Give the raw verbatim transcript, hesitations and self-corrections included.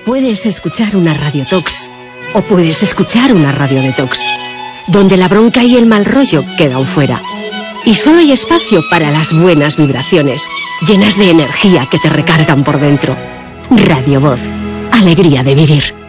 Puedes escuchar una radiotox o puedes escuchar una radiodetox, donde la bronca y el mal rollo quedan fuera. Y solo hay espacio para las buenas vibraciones, llenas de energía que te recargan por dentro. Radio Voz, alegría de vivir.